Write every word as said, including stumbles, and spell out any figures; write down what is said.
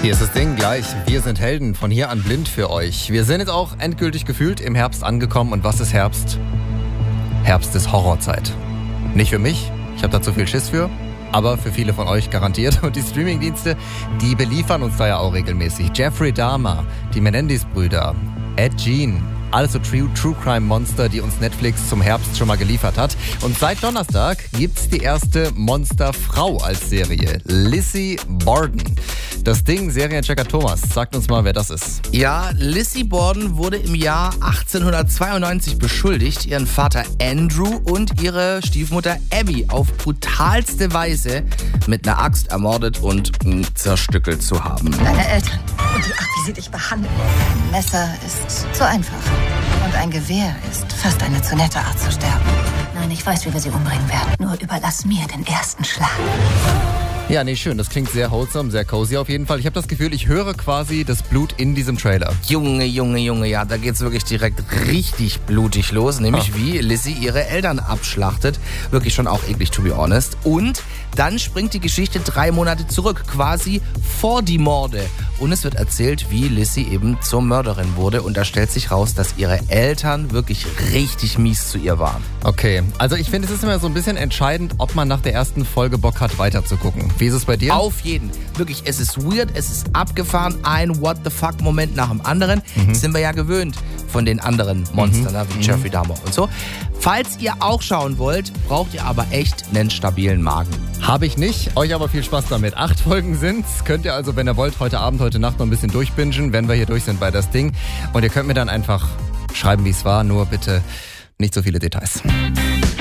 Hier ist das Ding gleich. Wir sind Helden, von hier an blind für euch. Wir sind jetzt auch endgültig gefühlt im Herbst angekommen. Und was ist Herbst? Herbst ist Horrorzeit. Nicht für mich, ich habe da zu viel Schiss für. Aber für viele von euch garantiert. Und die Streamingdienste, die beliefern uns da ja auch regelmäßig. Jeffrey Dahmer, die Menendez-Brüder, Ed Gein. Alles so True, True Crime Monster, die uns Netflix zum Herbst schon mal geliefert hat. Und seit Donnerstag gibt's die erste Monsterfrau als Serie. Lizzie Borden. Das Ding, Serienchecker Thomas, sagt uns mal, wer das ist. Ja, Lizzie Borden wurde im Jahr achtzehnhundertzweiundneunzig beschuldigt, ihren Vater Andrew und ihre Stiefmutter Abby auf brutalste Weise mit einer Axt ermordet und mh, zerstückelt zu haben. Deine Eltern und die Art, wie sie dich behandeln. Ein Messer ist zu einfach. Und ein Gewehr ist fast eine zu nette Art zu sterben. Nein, ich weiß, wie wir sie umbringen werden. Nur überlass mir den ersten Schlag. Ja, nee, schön. Das klingt sehr wholesome, sehr cozy auf jeden Fall. Ich habe das Gefühl, ich höre quasi das Blut in diesem Trailer. Junge, Junge, Junge, ja, da geht's wirklich direkt richtig blutig los. Nämlich Oh. wie Lizzie ihre Eltern abschlachtet. Wirklich schon auch eklig, to be honest. Und dann springt die Geschichte drei Monate zurück, quasi vor die Morde. Und es wird erzählt, wie Lizzie eben zur Mörderin wurde. Und da stellt sich raus, dass ihre Eltern wirklich richtig mies zu ihr waren. Okay, also ich finde, es ist immer so ein bisschen entscheidend, ob man nach der ersten Folge Bock hat, weiterzugucken. Wie ist es bei dir? Auf jeden. Wirklich, es ist weird, es ist abgefahren. Ein What-the-fuck-Moment nach dem anderen. Mhm. Das sind wir ja gewöhnt von den anderen Monstern, mhm. wie Jeffrey Dahmer und so. Falls ihr auch schauen wollt, braucht ihr aber echt einen stabilen Magen. Habe ich nicht, euch aber viel Spaß damit. Acht Folgen sind's. Könnt ihr also, wenn ihr wollt, heute Abend, heute Nacht noch ein bisschen durchbingen, wenn wir hier durch sind bei das Ding. Und ihr könnt mir dann einfach schreiben, wie es war, nur bitte nicht so viele Details.